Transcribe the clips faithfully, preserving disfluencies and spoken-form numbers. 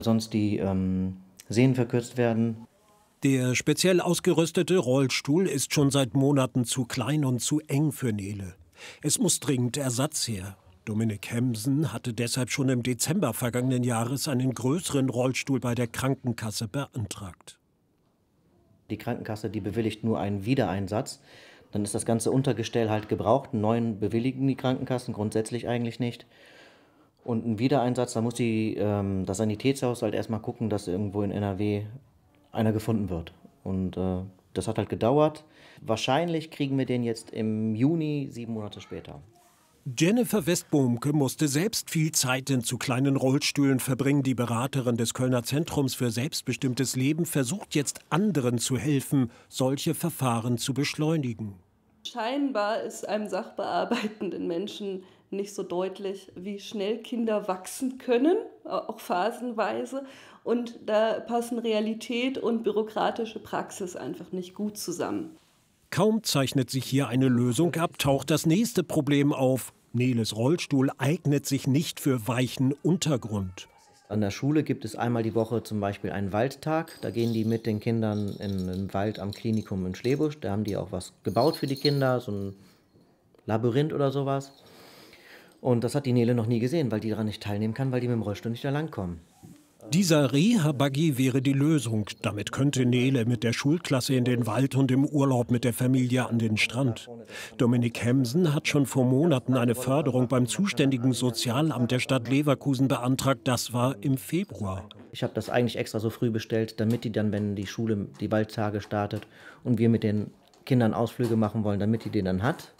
Sonst die ähm, Sehnen verkürzt werden. Der speziell ausgerüstete Rollstuhl ist schon seit Monaten zu klein und zu eng für Nele. Es muss dringend Ersatz her. Dominik Hemsen hatte deshalb schon im Dezember vergangenen Jahres einen größeren Rollstuhl bei der Krankenkasse beantragt. Die Krankenkasse, die bewilligt nur einen Wiedereinsatz. Dann ist das ganze Untergestell halt gebraucht. Einen neuen bewilligen die Krankenkassen grundsätzlich eigentlich nicht. Und ein Wiedereinsatz, da muss die, ähm, das Sanitätshaus halt erstmal gucken, dass irgendwo in N R W einer gefunden wird. Und äh, das hat halt gedauert. Wahrscheinlich kriegen wir den jetzt im Juni, sieben Monate später. Jennifer Westbohmke musste selbst viel Zeit in zu kleinen Rollstühlen verbringen. Die Beraterin des Kölner Zentrums für selbstbestimmtes Leben versucht jetzt anderen zu helfen, solche Verfahren zu beschleunigen. Scheinbar ist einem sachbearbeitenden Menschen nicht so deutlich, wie schnell Kinder wachsen können, auch phasenweise. Und da passen Realität und bürokratische Praxis einfach nicht gut zusammen. Kaum zeichnet sich hier eine Lösung ab, taucht das nächste Problem auf. Neles Rollstuhl eignet sich nicht für weichen Untergrund. An der Schule gibt es einmal die Woche zum Beispiel einen Waldtag. Da gehen die mit den Kindern in den Wald am Klinikum in Schlebusch. Da haben die auch was gebaut für die Kinder, so ein Labyrinth oder sowas. Und das hat die Nele noch nie gesehen, weil die daran nicht teilnehmen kann, weil die mit dem Rollstuhl nicht da langkommen. Dieser Reha-Buggy wäre die Lösung. Damit könnte Nele mit der Schulklasse in den Wald und im Urlaub mit der Familie an den Strand. Dominik Hemsen hat schon vor Monaten eine Förderung beim zuständigen Sozialamt der Stadt Leverkusen beantragt. Das war im Februar. Ich habe das eigentlich extra so früh bestellt, damit die dann, wenn die Schule die Waldtage startet und wir mit den Kindern Ausflüge machen wollen, damit die den dann hat.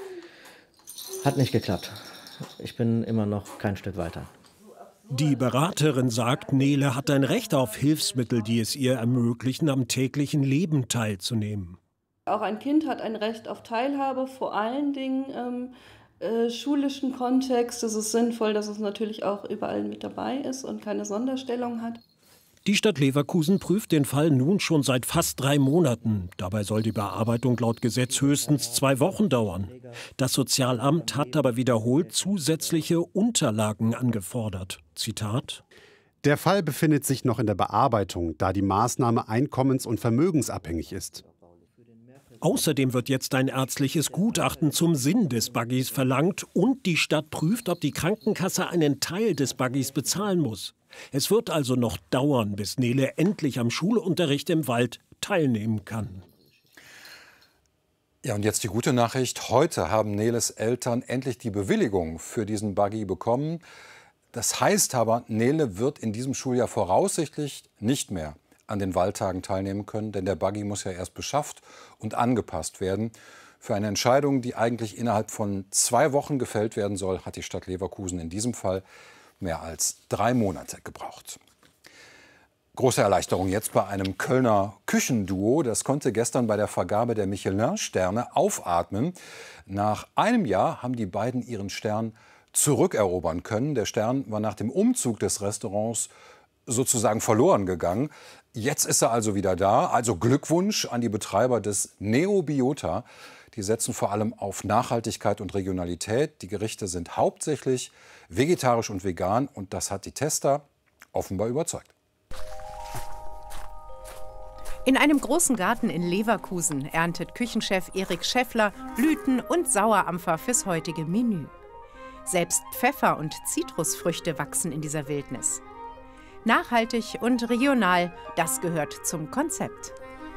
Hat nicht geklappt. Ich bin immer noch kein Stück weiter. Die Beraterin sagt, Nele hat ein Recht auf Hilfsmittel, die es ihr ermöglichen, am täglichen Leben teilzunehmen. Auch ein Kind hat ein Recht auf Teilhabe, vor allen Dingen im äh, schulischen Kontext. Es ist sinnvoll, dass es natürlich auch überall mit dabei ist und keine Sonderstellung hat. Die Stadt Leverkusen prüft den Fall nun schon seit fast drei Monaten. Dabei soll die Bearbeitung laut Gesetz höchstens zwei Wochen dauern. Das Sozialamt hat aber wiederholt zusätzliche Unterlagen angefordert. Zitat: Der Fall befindet sich noch in der Bearbeitung, da die Maßnahme einkommens- und vermögensabhängig ist. Außerdem wird jetzt ein ärztliches Gutachten zum Sinn des Buggys verlangt und die Stadt prüft, ob die Krankenkasse einen Teil des Buggys bezahlen muss. Es wird also noch dauern, bis Nele endlich am Schulunterricht im Wald teilnehmen kann. Ja, und jetzt die gute Nachricht. Heute haben Neles Eltern endlich die Bewilligung für diesen Buggy bekommen. Das heißt aber, Nele wird in diesem Schuljahr voraussichtlich nicht mehr an den Waldtagen teilnehmen können, denn der Buggy muss ja erst beschafft und angepasst werden. Für eine Entscheidung, die eigentlich innerhalb von zwei Wochen gefällt werden soll, hat die Stadt Leverkusen in diesem Fall mehr als drei Monate gebraucht. Große Erleichterung jetzt bei einem Kölner Küchenduo. Das konnte gestern bei der Vergabe der Michelin-Sterne aufatmen. Nach einem Jahr haben die beiden ihren Stern zurückerobern können. Der Stern war nach dem Umzug des Restaurants sozusagen verloren gegangen. Jetzt ist er also wieder da. Also Glückwunsch an die Betreiber des Neobiota. Die setzen vor allem auf Nachhaltigkeit und Regionalität. Die Gerichte sind hauptsächlich vegetarisch und vegan. Und das hat die Tester offenbar überzeugt. In einem großen Garten in Leverkusen erntet Küchenchef Erik Schäffler Blüten und Sauerampfer fürs heutige Menü. Selbst Pfeffer und Zitrusfrüchte wachsen in dieser Wildnis. Nachhaltig und regional, das gehört zum Konzept.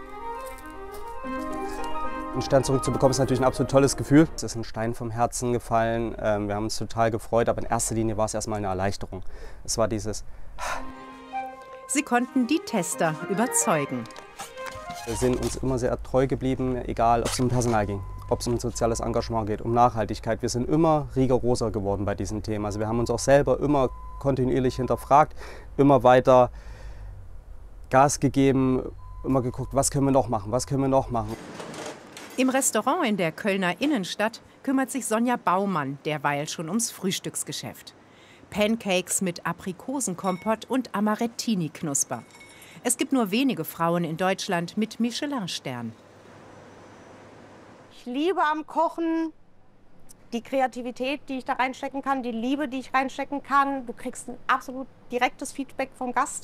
Einen Stern zurückzubekommen ist natürlich ein absolut tolles Gefühl. Es ist ein Stein vom Herzen gefallen. Wir haben uns total gefreut, aber in erster Linie war es erstmal eine Erleichterung. Es war dieses. Sie konnten die Tester überzeugen. Wir sind uns immer sehr treu geblieben, egal ob es um Personal ging, ob es um soziales Engagement geht, um Nachhaltigkeit. Wir sind immer rigoroser geworden bei diesem Thema. Also wir haben uns auch selber immer kontinuierlich hinterfragt, immer weiter Gas gegeben, immer geguckt, was können wir noch machen, was können wir noch machen. Im Restaurant in der Kölner Innenstadt kümmert sich Sonja Baumann derweil schon ums Frühstücksgeschäft. Pancakes mit Aprikosenkompott und Amarettini-Knusper. Es gibt nur wenige Frauen in Deutschland mit Michelin-Stern. Ich liebe am Kochen die Kreativität, die ich da reinstecken kann, die Liebe, die ich reinstecken kann. Du kriegst ein absolut direktes Feedback vom Gast.